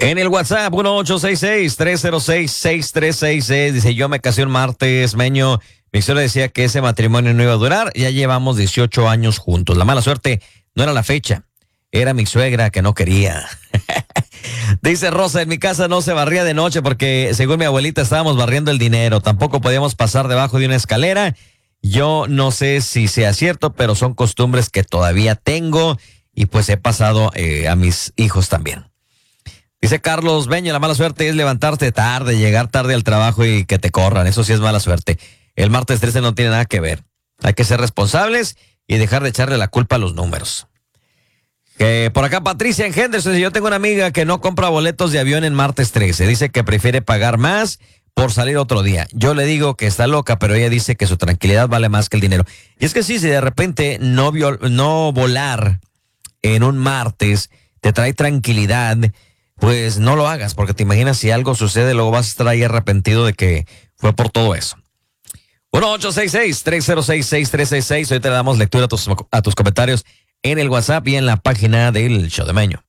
En el WhatsApp, 1866-306-6366, dice, yo me casé un martes, Meño. Mi suegra decía que ese matrimonio no iba a durar. Ya llevamos 18 años juntos. La mala suerte no era la fecha, era mi suegra que no quería. Dice Rosa, en mi casa no se barría de noche porque, según mi abuelita, estábamos barriendo el dinero. Tampoco podíamos pasar debajo de una escalera. Yo no sé si sea cierto, pero son costumbres que todavía tengo y pues he pasado a mis hijos también. Dice Carlos Beño, la mala suerte es levantarte tarde, llegar tarde al trabajo y que te corran. Eso sí es mala suerte. El martes 13 no tiene nada que ver. Hay que ser responsables y dejar de echarle la culpa a los números. Por acá Patricia en Henderson, yo tengo una amiga que no compra boletos de avión en martes 13. Dice que prefiere pagar más por salir otro día. Yo le digo que está loca, pero ella dice que su tranquilidad vale más que el dinero. Y es que sí, si de repente no volar en un martes te trae tranquilidad, pues no lo hagas, porque te imaginas si algo sucede, luego vas a estar ahí arrepentido de que fue por todo eso. 1-866-306-6366. Hoy te damos lectura a tus comentarios en el WhatsApp y en la página del Show de Meño.